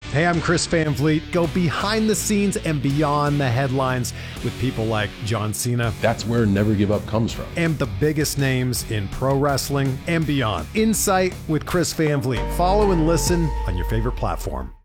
Hey, I'm Chris Van Vliet. Go behind the scenes and beyond the headlines with people like John Cena. That's where Never Give Up comes from. And the biggest names in pro wrestling and beyond. Insight with Chris Van Vliet. Follow and listen on your favorite platform.